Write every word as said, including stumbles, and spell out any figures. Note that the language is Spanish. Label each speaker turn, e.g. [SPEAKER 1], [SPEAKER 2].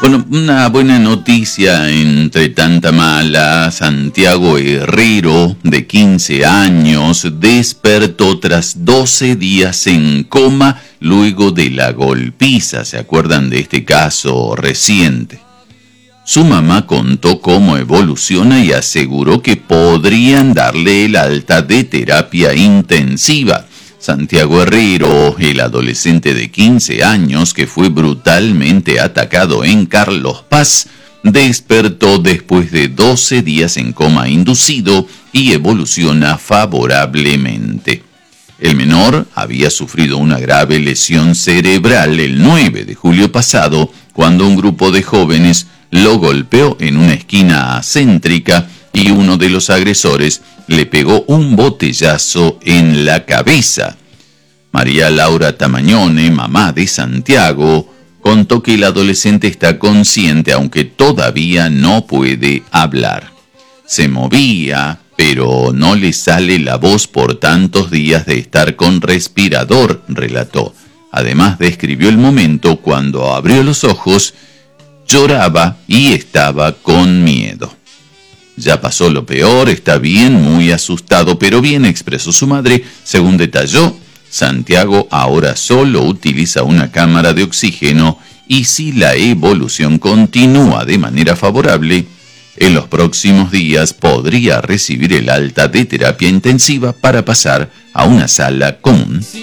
[SPEAKER 1] Bueno, una buena noticia entre tanta mala. Santiago Herrero, de quince años, despertó tras doce días en coma luego de la golpiza. ¿Se acuerdan de este caso reciente? Su mamá contó cómo evoluciona y aseguró que podrían darle el alta de terapia intensiva. Santiago Herrero, el adolescente de quince años que fue brutalmente atacado en Carlos Paz, despertó después de doce días en coma inducido y evoluciona favorablemente. El menor había sufrido una grave lesión cerebral el nueve de julio pasado, cuando un grupo de jóvenes lo golpeó en una esquina céntrica y uno de los agresores le pegó un botellazo en la cabeza. María Laura Tamañone, mamá de Santiago, contó que el adolescente está consciente, aunque todavía no puede hablar. Se movía, pero no le sale la voz por tantos días de estar con respirador, relató. Además, describió el momento cuando abrió los ojos, lloraba y estaba con miedo. Ya pasó lo peor, está bien, muy asustado, pero bien, expresó su madre. Según detalló, Santiago ahora solo utiliza una cámara de oxígeno y si la evolución continúa de manera favorable, en los próximos días podría recibir el alta de terapia intensiva para pasar a una sala común.